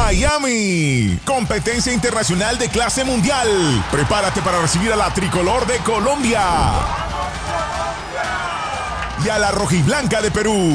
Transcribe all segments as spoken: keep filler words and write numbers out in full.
Miami. Competencia internacional de clase mundial. Prepárate para recibir a la tricolor de Colombia y a la rojiblanca de Perú.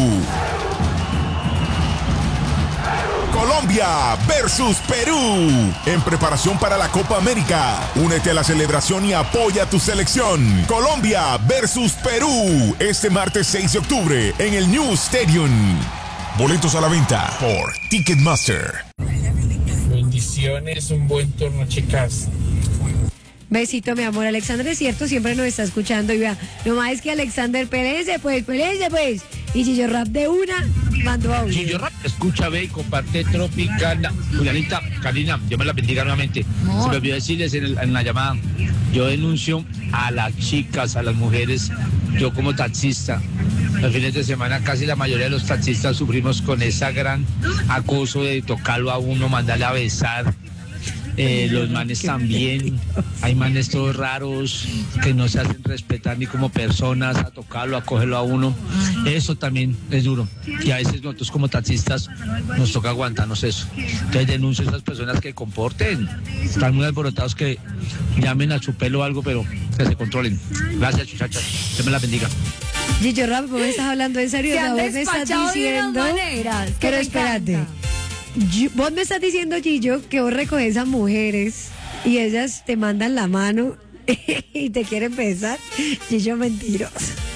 Colombia versus Perú, en preparación para la Copa América. Únete a la celebración y apoya a tu selección. Colombia versus Perú, este martes seis de octubre en el New Stadium. Boletos a la venta por Ticketmaster. Bendiciones, un buen turno, chicas. Besito, mi amor. Alexander, es cierto, siempre nos está escuchando. Y vea, nomás es que Alexander, pelece pues, pelece pues. Y Gillo Rap de una mandó audio. Gillo Rap, escucha, ve y comparte Tropicana. Julianita, Karina, Dios me la bendiga nuevamente. Amor. Se me olvidó decirles en, el, en la llamada, yo denuncio a las chicas, a las mujeres, yo como taxista. Los fines de semana casi la mayoría de los taxistas sufrimos con esa gran acoso de tocarlo a uno, mandarle a besar. Eh, los manes también, hay manes todos raros que no se hacen respetar ni como personas, a tocarlo, a cogerlo a uno. Eso también es duro y a veces nosotros como taxistas nos toca aguantarnos eso. Entonces denuncio a esas personas que comporten, están muy alborotados, que llamen a su pelo o algo, pero que se controlen. Gracias, muchachas, Dios me la bendiga. Gillo Rap, ¿vos me estás hablando en serio? Se han No, vos me estás despachado de diciendo. unas maneras que Pero me espérate. encanta. Yo- vos me estás diciendo, Gillo, que vos recoges a mujeres y ellas te mandan la mano y te quieren besar. Gillo, mentiroso.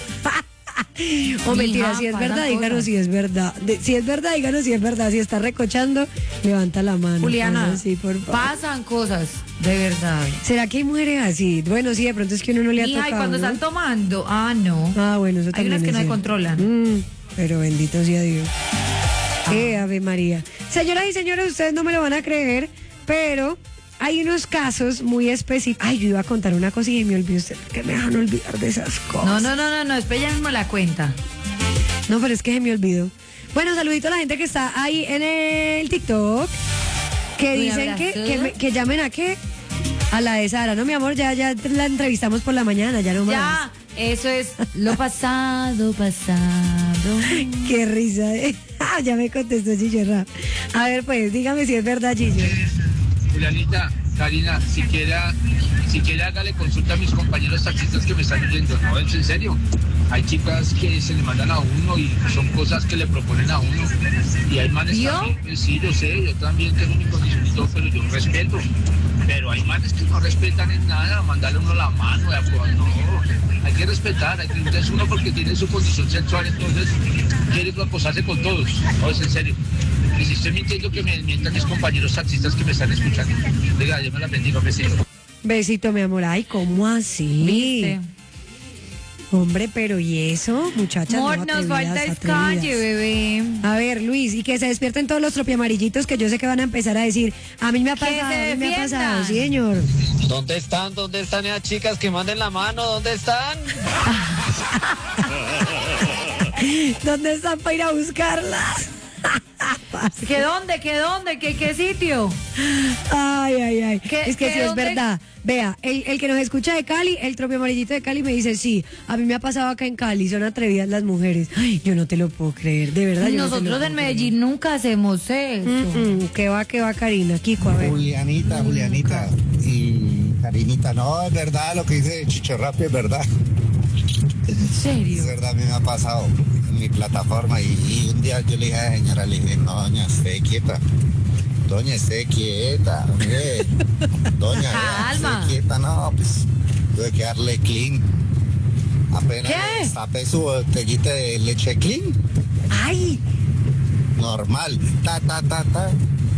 O mentira, Mija, si es pasan verdad, díganos cosas. si es verdad. De- si es verdad, díganos si es verdad. Si está recochando, levanta la mano. Juliana, Sí, por favor. pasan cosas, de verdad. ¿Será que hay mujeres así? Bueno, sí, de pronto es que uno no le ha Mija, y tocado, cuando ¿no? están tomando, ah, no. Ah, bueno, eso Hay también unas que es no se cierto. controlan. Mm, pero bendito sea Dios. Eh, Ave María. Señoras y señores, ustedes no me lo van a creer, pero hay unos casos muy específicos. Ay, yo iba a contar una cosa y me olvidé, usted, que me dejan olvidar de esas cosas. No, no, no, no, no, después ella mismo la cuenta. No, pero es que se me olvidó. Bueno, saludito a la gente que está ahí en el TikTok, que Un dicen que, abrazo. que, me- que llamen a qué. A la de Sara, no, mi amor, ya, ya la entrevistamos por la mañana, ya no más. Ya, eso es lo pasado, pasado. Qué risa, ¿eh? Ah, ya me contestó Gillo Rap. A ver, pues, dígame si es verdad, Gillo. Julianita, Karina, siquiera, siquiera hágale consulta a mis compañeros taxistas que me están oyendo, no, es en serio. Hay chicas que se le mandan a uno y son cosas que le proponen a uno. Y hay manes ¿Yo? también, que sí, yo sé, yo también tengo mi condición y todo, pero yo respeto. Pero hay manes que no respetan en nada, mandarle a uno la mano, de acuerdo, no. Hay que respetar, hay que, entonces uno porque tiene su condición sexual, entonces quiere acosarse con todos. No, es en serio. Y si estoy mintiendo, que me mientan mis compañeros taxistas que me están escuchando. Diga, Dios me la bendiga, besito. Besito, mi amor. Ay, ¿cómo así? ¿Viste? Hombre, pero ¿y eso, muchachas? Amor, no, nos atrevidas, falta es atrevidas. calle, bebé. A ver, Luis, y que se despierten todos los tropiamarillitos que yo sé que van a empezar a decir, a mí me ha Que pasado, se a mí me ha pasado, defiendan. sí, señor. ¿Dónde están? ¿Dónde están esas chicas que manden la mano? ¿Dónde están? ¿Dónde están para ir a buscarlas? ¿Qué dónde? ¿Qué dónde? ¿Qué, qué sitio? Ay, ay, ay. ¿Qué- es que qué sí es dónde? verdad. Vea, el, el que nos escucha de Cali, el tropio amarillito de Cali me dice, sí, a mí me ha pasado acá en Cali, son atrevidas las mujeres. Ay, yo no te lo puedo creer, de verdad. yo no te lo Nosotros puedo en Medellín nunca hacemos eso. creer. Mm, mm, ¿Qué va, qué va, Karina? Kiko, a ver. Julianita, Julianita y Karinita, no, es verdad lo que dice Chicho Rap, es verdad. ¿En serio? Es verdad, a mí me ha pasado en mi plataforma y, y un día yo le dije a la señora, le dije, no, doña, esté quieta. Doña, esté quieta, mire. Doña, vea, Calma. esté quieta, no, pues tuve que darle clean. Apenas ¿Qué? le tapé su botellita de leche clean, Ay, normal, ta, ta, ta, ta.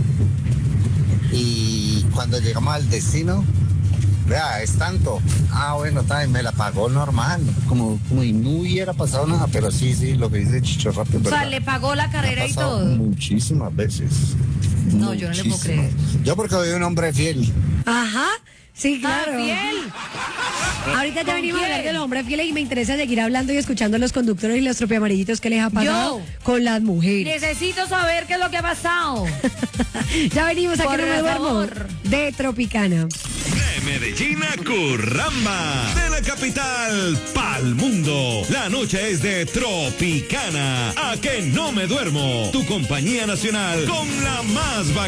Y cuando llegamos al destino, vea, es tanto. Ah, bueno, ta, y me la pagó normal, como, como y no hubiera pasado nada, pero sí, sí, lo que dice Chicho Rap es O sea, verdad. le pagó la Me ha carrera y pasado todo. muchísimas veces. No, yo no le puedo Muchísimas. creer. Yo porque soy un hombre fiel. ajá, sí, claro. Ah, fiel. Ahorita ya ¿Con venimos a hablar quién? del hombre fiel y me interesa seguir hablando y escuchando a los conductores y los tropiamarillitos que les ha pasado Yo. con las mujeres. Necesito saber qué es lo que ha pasado. Ya venimos a que Por no me duermo favor. de Tropicana. De Medellín a Curramba, de la capital pa'l mundo. La noche es de Tropicana. A que no me duermo. Tu compañía nacional con la más